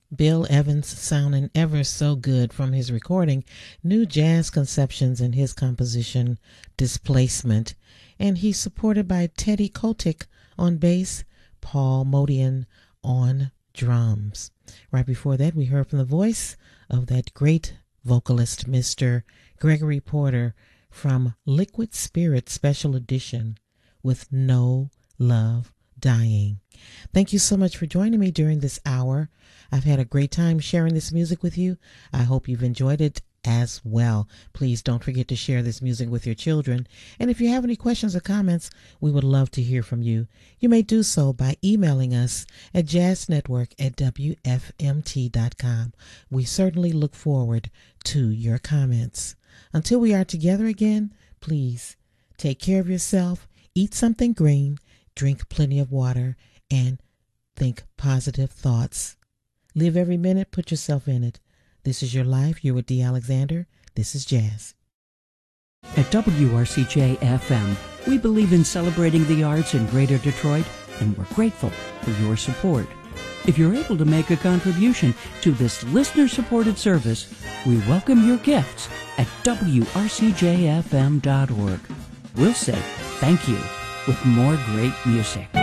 Bill Evans sounding ever so good from his recording New Jazz Conceptions in his composition Displacement, and he's supported by Teddy Kotick on bass, Paul Modian on drums. Right before that, we heard from the voice of that great vocalist, Mr. Gregory Porter, from Liquid Spirit Special Edition with No Love Dying. Thank you so much for joining me during this hour. I've had a great time sharing this music with you. I hope you've enjoyed it as well. Please don't forget to share this music with your children. And if you have any questions or comments, we would love to hear from you. You may do so by emailing us at jazznetwork@wfmt.com. We certainly look forward to your comments. Until we are together again, please take care of yourself, eat something green, drink plenty of water, and think positive thoughts. Live every minute, put yourself in it. This is your life. You're with Dee Alexander. This is Jazz. At WRCJ-FM, we believe in celebrating the arts in Greater Detroit, and we're grateful for your support. If you're able to make a contribution to this listener-supported service, we welcome your gifts at WRCJFM.org. We'll say thank you with more great music.